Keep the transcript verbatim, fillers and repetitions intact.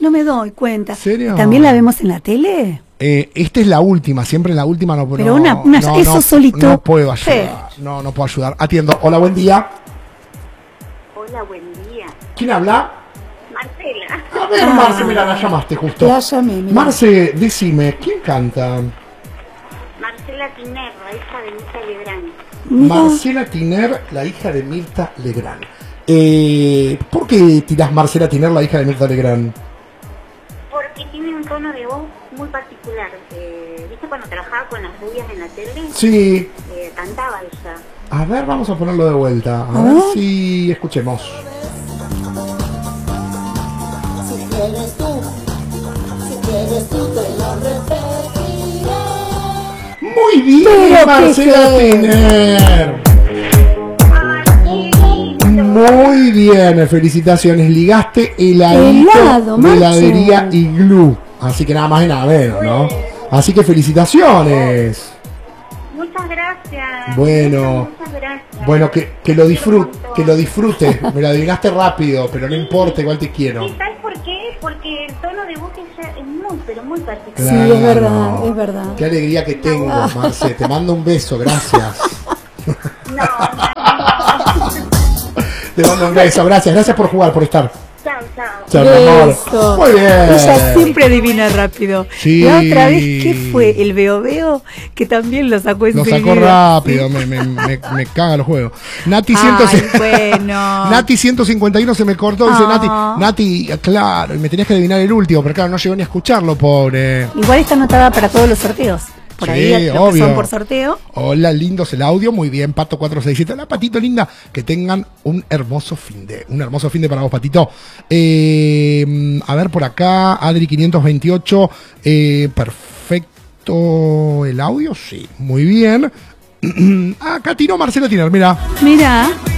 no me doy cuenta. ¿En serio? ¿También la vemos en la tele? Eh, esta es la última, siempre en la última no puedo. Pero una, una no, eso no, solito. No puedo ayudar, Sí. no, no puedo ayudar. Atiendo. Hola, buen día. Hola, buen día. ¿Quién habla? Marcela. A ver, Ah. Marce, mira, la llamaste justo. La llamé, mira. Marce, decime, ¿quién canta? Marcela Tiner, la hija de Mirta Legrand. Mira. Marcela Tiner, la hija de Mirta Legrand. Eh, ¿Por qué tirás Marcela Tiner, la hija de Mirta Legrand? Porque tiene un tono de voz muy particular. Eh, ¿Viste cuando trabajaba con las rubias en la tele? Sí. Eh, cantaba ella. A ver, vamos a ponerlo de vuelta. A ¿Ah? ver si escuchemos. Si quieres tú, si quieres tú te lo repetiré. Muy bien, Pero Marcela qué Tiner. ¡Ay, qué lindo! Muy bien, felicitaciones. Ligaste heladito Helado, de Marce. heladería Iglú. Así que nada más y nada menos, ¿no? Así que felicitaciones. Muchas gracias. Bueno. Muchas, muchas gracias. Bueno, que, que lo disfrute, Quiero un montón. que lo disfrute. Me lo adivinaste rápido, pero no importa, igual te quiero. ¿Y sabes por qué? Porque el tono de voz de ella es muy, pero muy particular. Sí, es verdad, es verdad. Qué alegría que tengo, Marce. Te mando un beso, gracias. No, no, no. Te mando un beso, gracias. Gracias por jugar, por estar. Chao, chao. Chao, mi amor. Beso. Muy bien. Ella siempre adivina rápido. Sí. La otra vez, ¿qué fue? El Veo Veo, que también lo sacó Lo enseguida. sacó rápido, me, me, me, me caga el juego. Nati, Ay, ciento... bueno. Nati ciento cincuenta y uno se me cortó, dice Ah. Nati, Nati, claro, y me tenías que adivinar el último, pero claro, no llegó ni a escucharlo, pobre. Igual está anotada para todos los sorteos. Por Sí, ahí, los que obvio. son por sorteo. Hola, lindos el audio, muy bien, Pato cuatro seis siete. Hola, Patito, linda, que tengan un hermoso fin de, un hermoso fin de para vos, Patito. Eh, a ver, por acá, Adri quinientos veintiocho, eh, perfecto el audio, sí, muy bien. Acá tiró Marcela Tiner, mira. Mira.